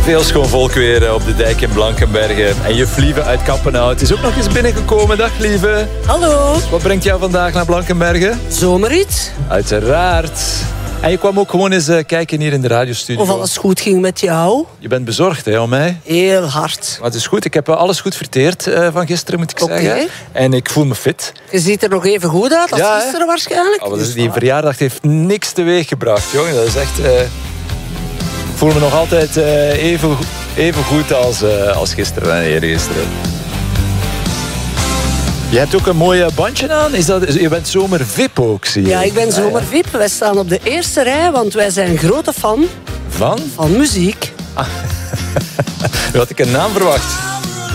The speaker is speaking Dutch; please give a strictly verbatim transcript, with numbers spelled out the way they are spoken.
Veel schoon volk weer op de dijk in Blankenberge. En juf Lieve uit Kampenhout is ook nog eens binnengekomen. Dag Lieve. Hallo. Wat brengt jou vandaag naar Blankenberge? Zomerrit. Uiteraard. En je kwam ook gewoon eens uh, kijken hier in de radiostudio. Of alles goed ging met jou. Je bent bezorgd, hè, om mij? Heel hard. Maar het is goed. Ik heb alles goed verteerd uh, van gisteren, moet ik okay. zeggen. En ik voel me fit. Je ziet er nog even goed uit als ja, gisteren waarschijnlijk. Oh, dus die verjaardag heeft niks teweeg gebracht, jongen. Dat is echt... Uh... Ik voel me nog altijd uh, even, even goed als, uh, als gisteren en eergisteren. Je hebt ook een mooi bandje aan. Is dat, je bent zomer V I P ook, zie je? Ja, ik ben zomer V I P. Wij staan op de eerste rij, want wij zijn grote fan... Van? Van muziek. Ah. Had ik een naam verwacht.